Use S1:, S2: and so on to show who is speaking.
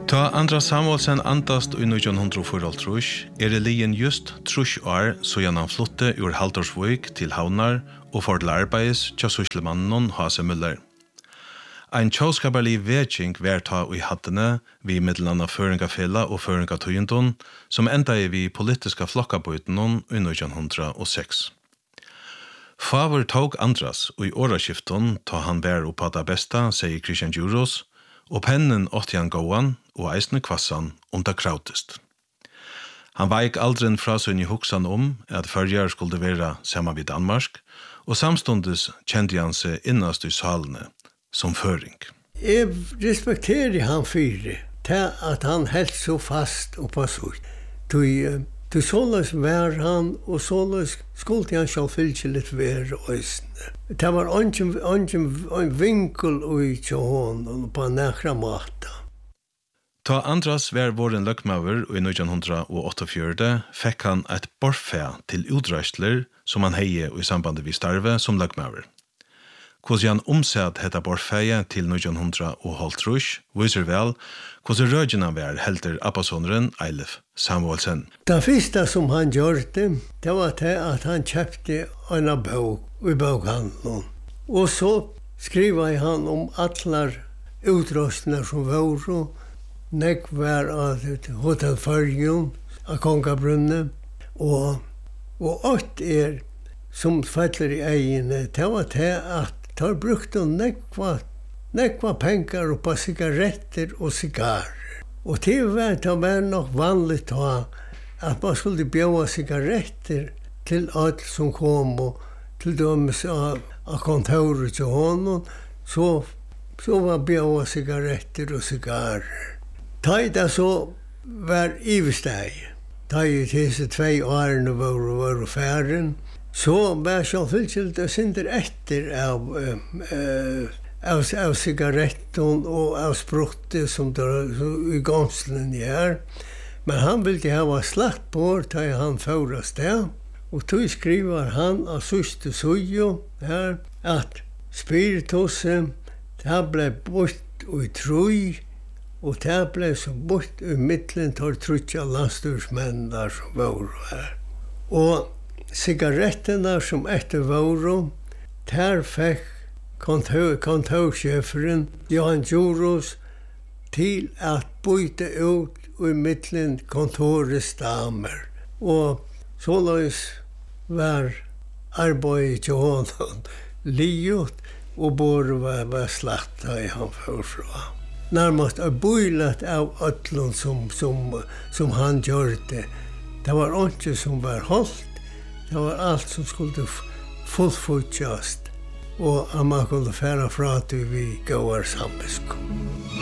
S1: Ta Andras Samuelsen andast i 1904 det ligen just 30 år så han flytte ur Haldorsvik til Havnar og for til arbeids til sysselmannen H.C. Müller. Ein tjóskaparlig vekking verta i hattene vi middelanda føringafela og føringatøyendon som enda vi politiska flokkabøytenon i 1906. Favor tog Andras og i åraskifton ta han vær oppa det besta, sier Christian Djuros, og pennen åtti han gåan og eisne kvassan det krautest. Han veik aldren fra sin i hoksan at førjar skulle være saman vid Danmark, og samstundes kjente han seg innast i salene som føring.
S2: Jeg respekterer han fyrir, til at han helt så fast og på sutt. Du såles vær han, og såles skulle han sjálfylse litt vær òsne. Det var en vinkel ut til hånden på nekra mata.
S1: Ta Andras vær våren løkmaver i 1948 fikk han et bortfæ til utreistler som han heie i sambandet vi starve som løkmaver. Hvordan han omsett hetta bortfæje til 1930 viser vel hvordan rødgjene var helter abbasoneren Eilif Samuelsen.
S2: Det første som han gjorde, det var til at han kjøpte en bok i bokhandelen. Og så skriver han om alle utrustninger som var, nek var av Hotel Førjun, av Kongabrunne, og åt som faller i egene, det var til at de brukte nekva penger på sigaretter og sigarer. Og det var nok vanligt at man skulle bjøve sigaretter til alt som kom, og til dømes av kontoret til honom, så var bjøve sigaretter og sigarer. Da det så var ivesteg, da disse 2 årene var færen, så var sjálfylselt og synder etter av sigaretten og av spruttet som i gångslen her. Men han ville ha slagt på da han fører sted. Og då skriver han av siste sujo her at spiritusen det ble bort i troi, og det ble så bort i midtelen til trutja landstyrsmenn der som var her. Og sigaretterna som etter våren, der fikk kontorsjeferen Johan Djuros til at bytte ut i midtelen kontorets damer. Og såleis var arbeidet til honom livet, og både var slakta i han forfra. Nærmast bøylet av ötlun som han gjorde. Det var ikke som var holdt. Det var allt som skulle fullfutjast, og man kunne færa fra til vi gåar sambisk.